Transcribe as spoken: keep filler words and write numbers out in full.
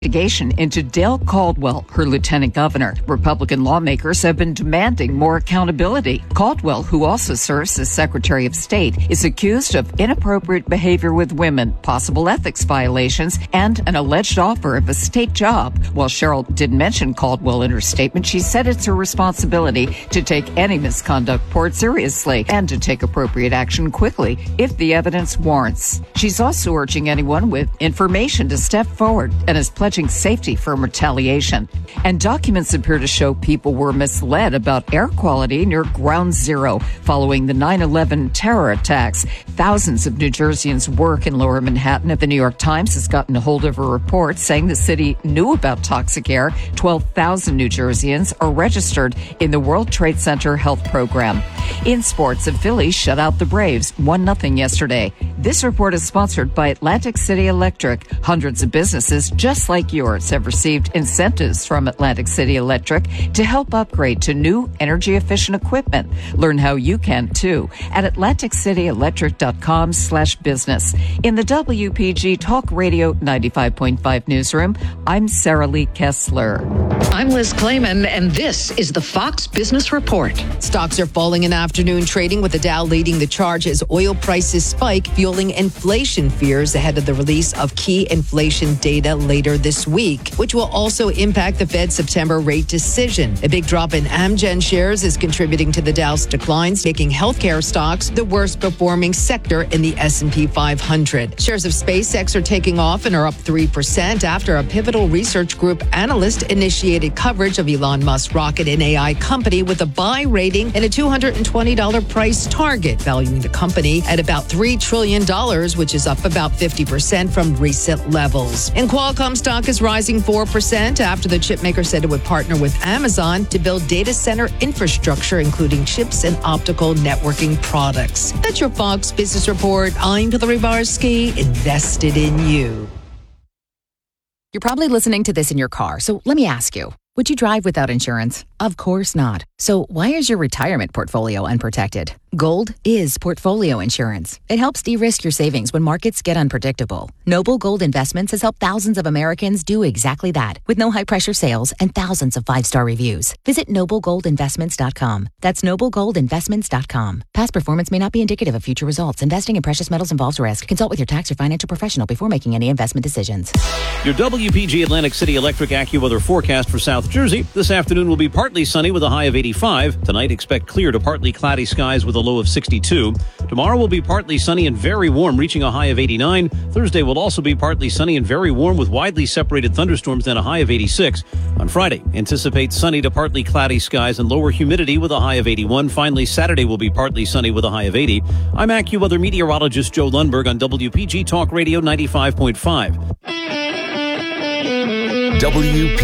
Investigation into Dale Caldwell, her lieutenant governor. Republican lawmakers have been demanding more accountability. Caldwell, who also serves as Secretary of State, is accused of inappropriate behavior with women, possible ethics violations, and an alleged offer of a state job. While Cheryl didn't mention Caldwell in her statement, she said it's her responsibility to take any misconduct poured seriously and to take appropriate action quickly if the evidence warrants. She's also urging anyone with information to step forward and is pledging safety from retaliation. And documents appear to show people were misled about air quality near Ground Zero following the nine eleven terror attacks. Thousands of New Jerseyans work in Lower Manhattan. The New York Times has gotten a hold of a report saying the city knew about toxic air. twelve thousand New Jerseyans are registered in the World Trade Center Health Program. In sports, the Phillies shut out the Braves one nothing yesterday. This report is sponsored by Atlantic City Electric. Hundreds of businesses just like yours have received incentives from Atlantic City Electric to help upgrade to new energy-efficient equipment. Learn how you can, too, at atlantic city electric dot com slash business. In the W P G Talk Radio ninety-five point five newsroom, I'm Sarah Lee Kessler. I'm Liz Clayman, and this is the Fox Business Report. Stocks are falling in afternoon trading, with the Dow leading the charge as oil prices spike, fueling inflation fears ahead of the release of key inflation data later this week, which will also impact the Fed's September rate decision. A big drop in Amgen shares is contributing to the Dow's declines, making healthcare stocks the worst performing sector in the S and P five hundred. Shares of SpaceX are taking off and are up three percent after a Pivotal Research Group analyst initiated coverage of Elon Musk's rocket and A I company with a buy rating and a two hundred twenty dollars price target, valuing the company at about three trillion dollars, which is up about fifty percent from recent levels. And Qualcomm stock is rising four percent after the chipmaker said it would partner with Amazon to build data center infrastructure, including chips and optical networking products. That's your Fox Business Report. I'm Hillary Barsky, invested in you. You're probably listening to this in your car, so let me ask you, would you drive without insurance? Of course not. So why is your retirement portfolio unprotected? Gold is portfolio insurance. It helps de-risk your savings when markets get unpredictable. Noble Gold Investments has helped thousands of Americans do exactly that, with no high-pressure sales and thousands of five-star reviews. Visit noble gold investments dot com. That's noble gold investments dot com. Past performance may not be indicative of future results. Investing in precious metals involves risk. Consult with your tax or financial professional before making any investment decisions. Your W P G Atlantic City Electric AccuWeather forecast for South Jersey. This afternoon will be partly sunny with a high of eighty-five. Tonight, expect clear to partly cloudy skies with a low of sixty-two. Tomorrow will be partly sunny and very warm, reaching a high of eighty-nine. Thursday will also be partly sunny and very warm with widely separated thunderstorms and a high of eighty-six. On Friday, anticipate sunny to partly cloudy skies and lower humidity with a high of eighty-one. Finally, Saturday will be partly sunny with a high of eighty. I'm AccuWeather meteorologist Joe Lundberg on W P G Talk Radio ninety-five point five. W P